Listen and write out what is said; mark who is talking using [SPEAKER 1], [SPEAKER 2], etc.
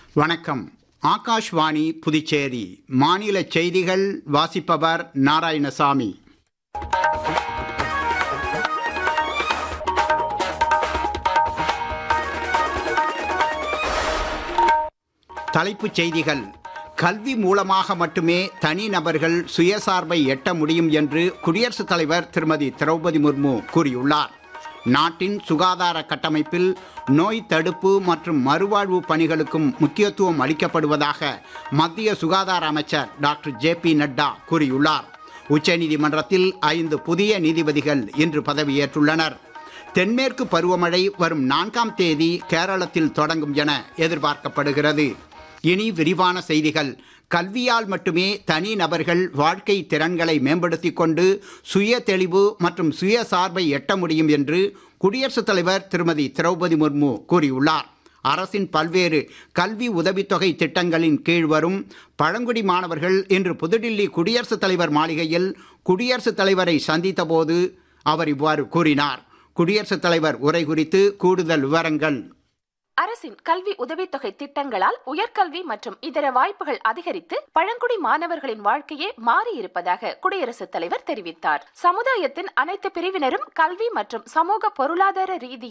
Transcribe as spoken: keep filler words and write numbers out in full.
[SPEAKER 1] வணக்கம். ஆகாஷ்வாணி புதுச்சேரி மாநில செய்திகள் வாசிப்பவர் நாராயணசாமி. தலைப்புச் செய்திகள். கல்வி மூலமாக மட்டுமே தனிநபர்கள் சுயசார்பை எட்ட முடியும் என்று குடியரசுத் தலைவர் திருமதி திரௌபதி முர்மு கூறியுள்ளார். நாட்டின் சுகாதார கட்டமைப்பில் நோய் தடுப்பு மற்றும் மறுவாழ்வு பணிகளுக்கும் முக்கியத்துவம் அளிக்கப்படுவதாக மத்திய சுகாதார அமைச்சர் டாக்டர் ஜே பி நட்டா கூறியுள்ளார். உச்சநீதிமன்றத்தில் ஐந்து புதிய நீதிபதிகள் இன்று பதவியேற்றுள்ளனர். தென்மேற்கு பருவமழை வரும் நான்காம் தேதி கேரளத்தில் தொடங்கும் என எதிர்பார்க்கப்படுகிறது. இனி விரிவான செய்திகள். கல்வியால் மட்டுமே தனி நபர்கள் வாழ்க்கை திறன்களை மேம்படுத்திக் கொண்டு சுய தெளிவு மற்றும் சுயசார்பை எட்ட முடியும் என்று குடியரசுத் தலைவர் திருமதி திரௌபதி முர்மு கூறியுள்ளார். அரசின் பல்வேறு கல்வி உதவித்தொகை திட்டங்களின் கீழ் வரும் பழங்குடி மாணவர்கள் இன்று புதுடில்லி குடியரசுத் தலைவர் மாளிகையில் குடியரசுத் தலைவரை சந்தித்த போது அவர் இவ்வாறு கூறினார். குடியரசுத் தலைவர் உரை குறித்து கூடுதல் விவரங்கள்.
[SPEAKER 2] அரசின் கல்வி உதவித்தொகை திட்டங்களால் உயர்கல்வி மற்றும் இதர வாய்ப்புகள் அதிகரித்து பழங்குடி மாணவர்களின் வாழ்க்கையே மாறியிருப்பதாக குடியரசுத் தலைவர் தெரிவித்தார். சமுதாயத்தின் அனைத்து பிரிவினரும் கல்வி மற்றும் சமூக பொருளாதார ரீதியில்